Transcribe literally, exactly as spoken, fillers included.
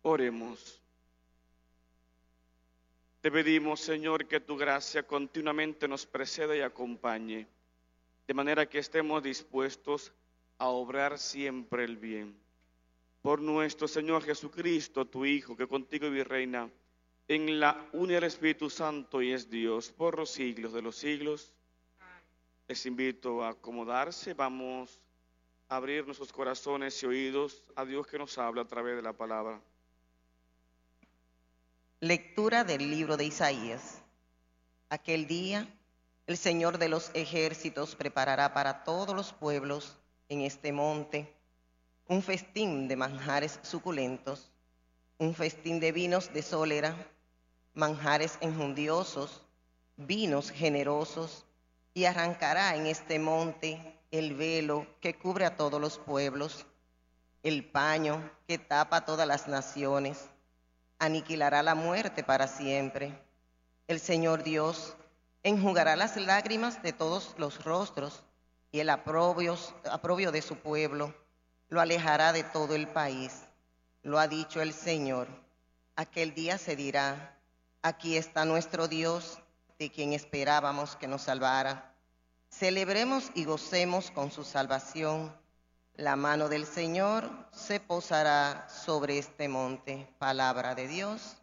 Oremos. Te pedimos, Señor, que tu gracia continuamente nos preceda y acompañe, de manera que estemos dispuestos a obrar siempre el bien. Por nuestro Señor Jesucristo, tu Hijo, que contigo vive y reina en la unidad del Espíritu Santo y es Dios por los siglos de los siglos. Les invito a acomodarse. Vamos a abrir nuestros corazones y oídos a Dios que nos habla a través de la palabra. Lectura del libro de Isaías. Aquel día, el Señor de los ejércitos preparará para todos los pueblos en este monte un festín de manjares suculentos, un festín de vinos de sólera, manjares enjundiosos, vinos generosos, y arrancará en este monte el velo que cubre a todos los pueblos, el paño que tapa a todas las naciones. Aniquilará la muerte para siempre. El Señor Dios enjugará las lágrimas de todos los rostros, y el aprobio, aprobio de su pueblo lo alejará de todo el país. Lo ha dicho el Señor. Aquel día se dirá: aquí está nuestro Dios, de quien esperábamos que nos salvara. Celebremos y gocemos con su salvación. La mano del Señor se posará sobre este monte. Palabra de Dios.